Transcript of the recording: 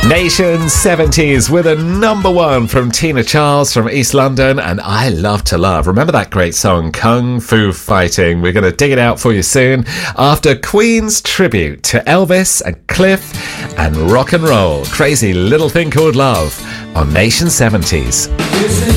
Nation 70s with a number one from Tina Charles from East London and I Love to Love. Remember that great song, Kung Fu Fighting? We're going to dig it out for you soon after Queen's tribute to Elvis and Cliff and rock and roll. Crazy Little Thing Called Love on Nation 70s.